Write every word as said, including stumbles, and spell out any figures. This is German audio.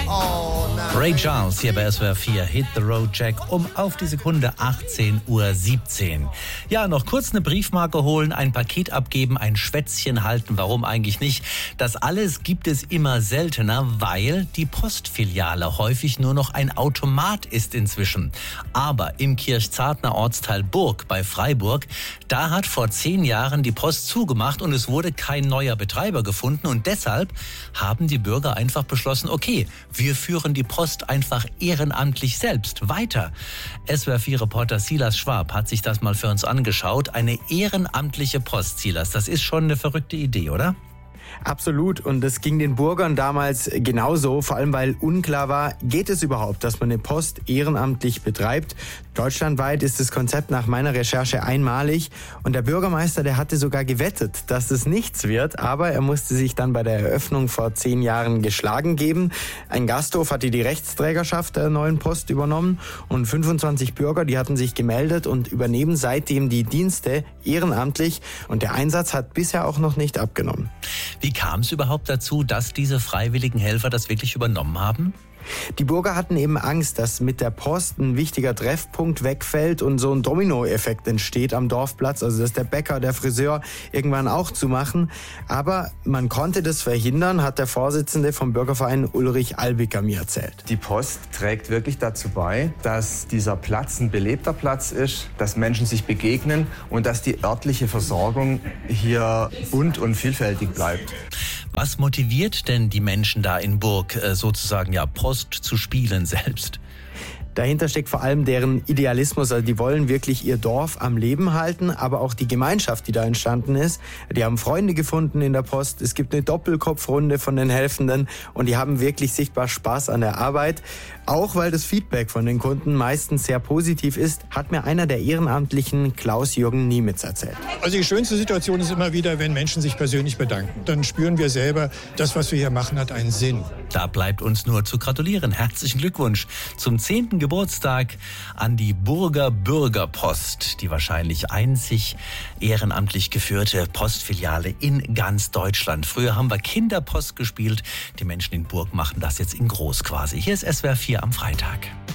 Oh nein. Ray Charles hier bei S W R vier, Hit the Road Jack, um auf die Sekunde achtzehn Uhr siebzehn. Ja, noch kurz eine Briefmarke holen, ein Paket abgeben, ein Schwätzchen halten, warum eigentlich nicht? Das alles gibt es immer seltener, weil die Postfiliale häufig nur noch ein Automat ist inzwischen. Aber im Kirchzartner Ortsteil Burg bei Freiburg, da hat vor zehn Jahren die Post zugemacht und es wurde kein neuer Betreiber gefunden und deshalb haben die Bürger einfach beschlossen, okay, wir führen die Post einfach ehrenamtlich selbst weiter. S W R vier Reporter Silas Schwab hat sich das mal für uns angeschaut. Eine ehrenamtliche Post, Silas, das ist schon eine verrückte Idee, oder? Absolut. Und das ging den Burgern damals genauso, vor allem weil unklar war, geht es überhaupt, dass man eine Post ehrenamtlich betreibt. Deutschlandweit ist das Konzept nach meiner Recherche einmalig und der Bürgermeister, der hatte sogar gewettet, dass es nichts wird, aber er musste sich dann bei der Eröffnung vor zehn Jahren geschlagen geben. Ein Gasthof hatte die Rechtsträgerschaft der neuen Post übernommen und fünfundzwanzig Bürger, die hatten sich gemeldet und übernehmen seitdem die Dienste ehrenamtlich und der Einsatz hat bisher auch noch nicht abgenommen. Wie kam es überhaupt dazu, dass diese freiwilligen Helfer das wirklich übernommen haben? Die Bürger hatten eben Angst, dass mit der Post ein wichtiger Treffpunkt wegfällt und so ein Dominoeffekt entsteht am Dorfplatz, also dass der Bäcker, der Friseur irgendwann auch zumachen. Aber man konnte das verhindern, hat der Vorsitzende vom Bürgerverein Ulrich Albiker mir erzählt. Die Post trägt wirklich dazu bei, dass dieser Platz ein belebter Platz ist, dass Menschen sich begegnen und dass die örtliche Versorgung hier bunt und vielfältig bleibt. Was motiviert denn die Menschen da in Burg, sozusagen ja Post zu spielen selbst? Dahinter steckt vor allem deren Idealismus. Also die wollen wirklich ihr Dorf am Leben halten, aber auch die Gemeinschaft, die da entstanden ist. Die haben Freunde gefunden in der Post. Es gibt eine Doppelkopfrunde von den Helfenden und die haben wirklich sichtbar Spaß an der Arbeit. Auch weil das Feedback von den Kunden meistens sehr positiv ist, hat mir einer der Ehrenamtlichen, Klaus-Jürgen Niemitz, erzählt. Also die schönste Situation ist immer wieder, wenn Menschen sich persönlich bedanken. Dann spüren wir selber, das, was wir hier machen, hat einen Sinn. Da bleibt uns nur zu gratulieren. Herzlichen Glückwunsch zum zehnten Geburtstag an die Burger Bürgerpost, die wahrscheinlich einzig ehrenamtlich geführte Postfiliale in ganz Deutschland. Früher haben wir Kinderpost gespielt. Die Menschen in Burg machen das jetzt in groß quasi. Hier ist S W R vier am Freitag.